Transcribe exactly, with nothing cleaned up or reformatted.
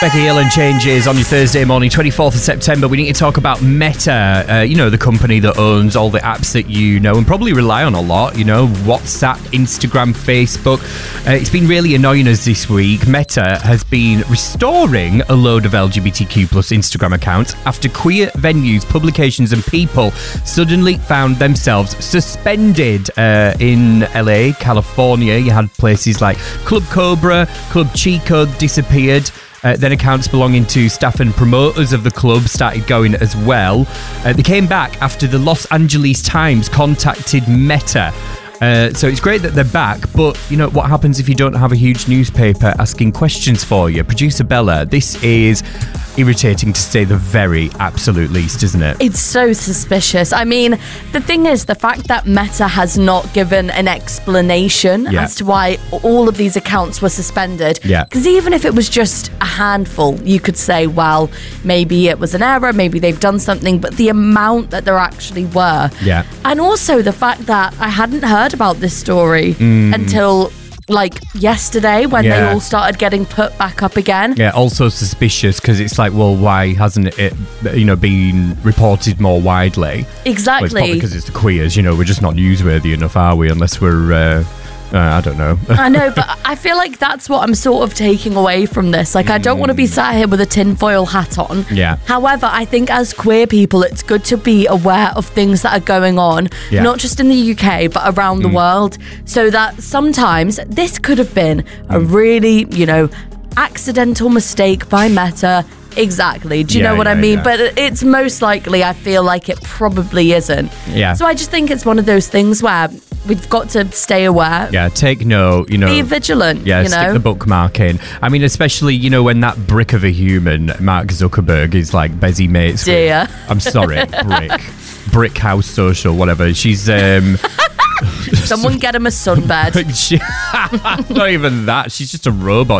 Becky Hill and Changes on your Thursday morning, twenty-fourth of September. We need to talk about Meta, uh, you know, the company that owns all the apps that you know and probably rely on a lot, you know, WhatsApp, Instagram, Facebook. Uh, it's been really annoying us this week. Meta has been restoring a load of L G B T Q plus Instagram accounts after queer venues, publications and people suddenly found themselves suspended uh, in L A, California. You had places like Club Cobra, Club Chico disappeared. Uh, then accounts belonging to staff and promoters of the club started going as well. Uh, they came back after the Los Angeles Times contacted Meta. Uh, so it's great that they're back, but you know what happens if you don't have a huge newspaper asking questions for you? Producer Bella, this is irritating to say the very absolute least, isn't it? It's so suspicious. I mean, the thing is, the fact that Meta has not given an explanation yeah. as to why all of these accounts were suspended. Yeah. Because even if it was just a handful, you could say, well, maybe it was an error, maybe they've done something, but the amount that there actually were. Yeah. And also the fact that I hadn't heard about this story mm. until like yesterday when yeah. they all started getting put back up again. Yeah, also suspicious because it's like, well, why hasn't it, you know, been reported more widely? Exactly. Well, it's probably because it's the queers, you know, we're just not newsworthy enough, are we? Unless we're, uh, uh, I don't know. I know, but I feel like that's what I'm sort of taking away from this. Like, I don't want to be sat here with a tinfoil hat on. Yeah. However, I think as queer people, it's good to be aware of things that are going on, yeah. not just in the U K, but around mm. the world, so that sometimes this could have been a mm. really, you know, accidental mistake by Meta. Exactly. Do you yeah, know what yeah, I mean? yeah. But it's most likely, I feel like it probably isn't. Yeah. So I just think it's one of those things where we've got to stay aware. Yeah, take note, you know. Be vigilant, Yeah, you stick know? the bookmark in. I mean, especially, you know, when that brick of a human, Mark Zuckerberg, is like busy mates Dear. with. I'm sorry, brick. Brick House Social, whatever. She's... um Someone get him a sunbed. she, not even that. She's just a robot.